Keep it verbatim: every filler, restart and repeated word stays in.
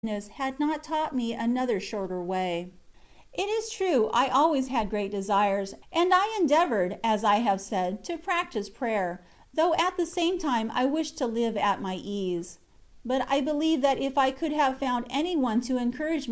had not taught me another shorter way. It is true, I always had great desires, and I endeavoured, as I have said, to practise prayer, though at the same time I wished to live at my ease. But I believe that if I could have found any one to encourage me